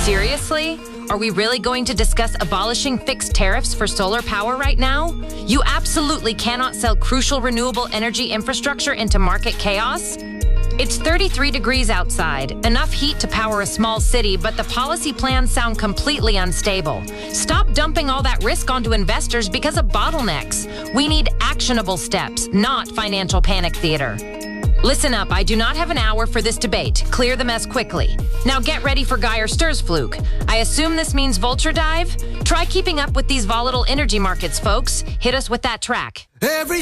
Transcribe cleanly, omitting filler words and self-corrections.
Seriously? Are we really going to discuss abolishing fixed tariffs for solar power right now? You absolutely cannot sell crucial renewable energy infrastructure into market chaos. It's 33 degrees outside, enough heat to power a small city, but the policy plans sound completely unstable. Stop dumping all that risk onto investors because of bottlenecks. We need actionable steps, not financial panic theater. Listen up, I do not have an hour for this debate. Clear the mess quickly. Now get ready for Geyer Sturzflug. I assume this means vulture dive? Try keeping up with these volatile energy markets, folks. Hit us with that track.